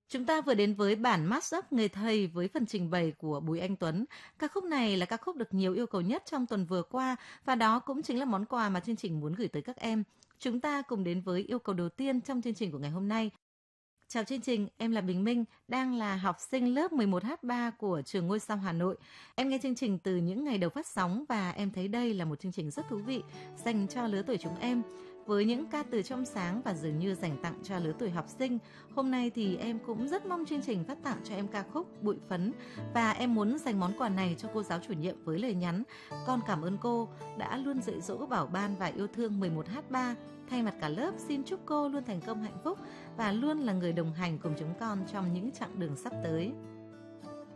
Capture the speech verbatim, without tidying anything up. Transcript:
Chúng ta vừa đến với bản Mashup Người thầy với phần trình bày của Bùi Anh Tuấn. Ca khúc này là ca khúc được nhiều yêu cầu nhất trong tuần vừa qua và đó cũng chính là món quà mà chương trình muốn gửi tới các em. Chúng ta cùng đến với yêu cầu đầu tiên trong chương trình của ngày hôm nay. Chào chương trình, em là Bình Minh, đang là học sinh lớp mười một H ba của trường Ngôi sao Hà Nội. Em nghe chương trình từ những ngày đầu phát sóng và em thấy đây là một chương trình rất thú vị dành cho lứa tuổi chúng em. Với những ca từ trong sáng và dường như dành tặng cho lứa tuổi học sinh, hôm nay thì em cũng rất mong chương trình phát tặng cho em ca khúc Bụi Phấn. Và em muốn dành món quà này cho cô giáo chủ nhiệm với lời nhắn: con cảm ơn cô đã luôn dạy dỗ, bảo ban và yêu thương mười một H ba. Thay mặt cả lớp xin chúc cô luôn thành công hạnh phúc và luôn là người đồng hành cùng chúng con trong những chặng đường sắp tới.